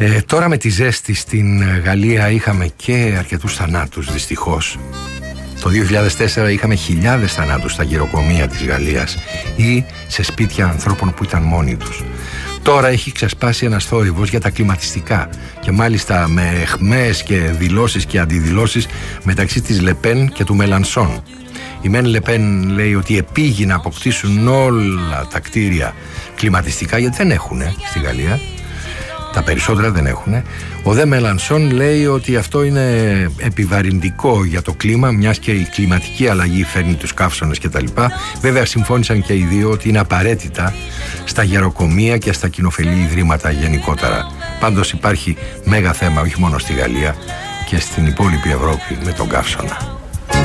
Τώρα με τη ζέστη στην Γαλλία είχαμε και αρκετούς θανάτους, δυστυχώς. Το 2004 είχαμε χιλιάδες θανάτους στα γεροκομεία της Γαλλίας ή σε σπίτια ανθρώπων που ήταν μόνοι τους. Τώρα έχει ξεσπάσει ένας θόρυβος για τα κλιματιστικά και μάλιστα με αιχμές και δηλώσεις και αντιδηλώσεις μεταξύ της Λεπέν και του Μελανσόν. Η Μεν Λεπέν λέει ότι επήγει να αποκτήσουν όλα τα κτίρια κλιματιστικά, γιατί δεν έχουν στη Γαλλία. Τα περισσότερα δεν έχουν. Ο δε Μελανσόν λέει ότι αυτό είναι επιβαρυντικό για το κλίμα, μιας και η κλιματική αλλαγή φέρνει τους καύσωνες κτλ. Βέβαια συμφώνησαν και οι δύο ότι είναι απαραίτητα στα γεροκομεία και στα κοινοφελή ιδρύματα γενικότερα. Πάντως υπάρχει μέγα θέμα όχι μόνο στη Γαλλία και στην υπόλοιπη Ευρώπη με τον καύσωνα.